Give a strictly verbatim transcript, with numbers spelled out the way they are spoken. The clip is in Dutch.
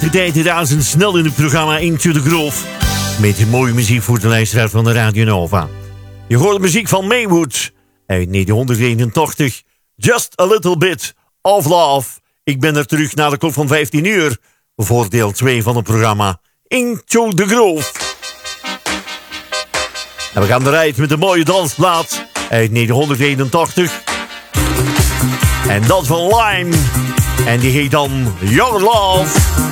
de tijd razen snel in het programma Into the Groove. Met mooie muziek voor de luisteraar van de Radio Nova. Je hoort de muziek van Maywood uit negentien eenentachtig. Just a Little Bit of Love. Ik ben er terug na de klok van vijftien uur voor deel twee van het programma Into the Groove. En we gaan eruit met een mooie dansplaat uit negentien eenentachtig. En dat van Lime. En die heet dan Your Love.